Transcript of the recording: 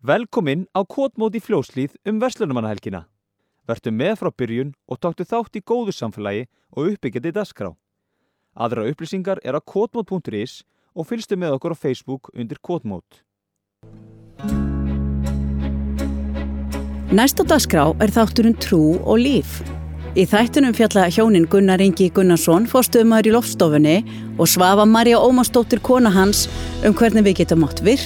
Velkomin á Kotmót í Fljótshlíð verslunarmannahelgina. Vertu með frá byrjun og taktu þátt í góðu samfélagi og uppbyggjandi dagskrá. Aðrar upplýsingar á kotmót.is og fylgstu með okkur á Facebook undir Kotmót. Næst á dagskrá þátturinn Trú og líf. Í þættinum fjalla hjónin Gunnar Ingi Gunnarsson, forstöðumaður í Loftstofunni, og Svava María Ómarsdóttir, kona hans, hvernig við getum átt virkt